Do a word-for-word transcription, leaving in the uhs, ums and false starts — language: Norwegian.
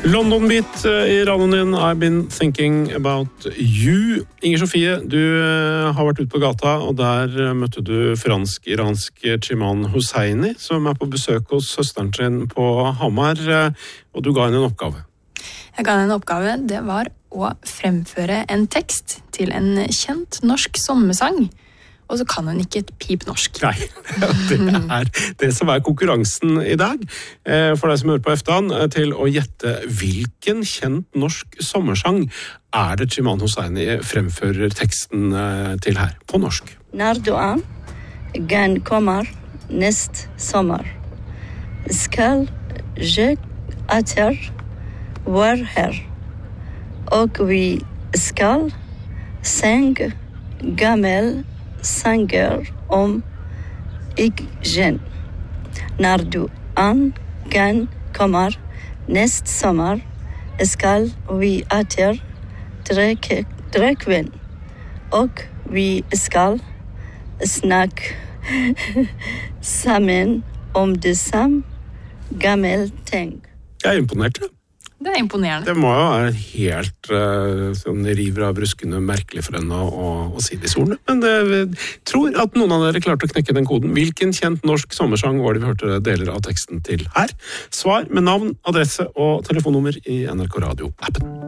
London Beat i radioen din, I've been thinking about you. Inger Sofie, du har vært ute på gata, og der møtte du fransk-iransk Chiman Hosseini, som er på besøk hos søsteren sin på Hamar, og du ga henne en oppgave. Jeg ga henne en oppgave, det var å fremføre en tekst til en kjent norsk sommersang. Og så kan hun ikke et pip norsk. Nei, det er det som er konkurransen i dag. For deg som hører på Eftan, til å gjette hvilken kjent norsk sommersang er det Chiman Hosseini fremfører teksten til her, på norsk. Når du an, gan kommer nest sommer. Skal jeg etter vår her. Og vi skal synge gammel sanger om ikke. Når du an gan kommer nest sommer, skal vi etter drikke drikkvann, og vi skal snakke sammen om det samme gammel ting. Jeg er imponert, ja. Det er imponerende. Det må jo være helt uh, sånn river av bruskene merkelig for henne å, å, å si de solene. Men det, jeg tror at noen av dere klarte å knekke den koden. Hvilken kjent norsk sommersang var det vi hørte deler av teksten til her? Svar med navn, adresse og telefonnummer i N R K Radio-appen.